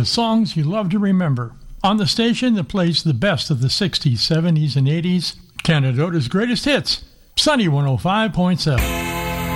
songs you love to remember. On the station that plays the best of the 60s, 70s, and 80s, Canadota's greatest hits. Sunny 105.7.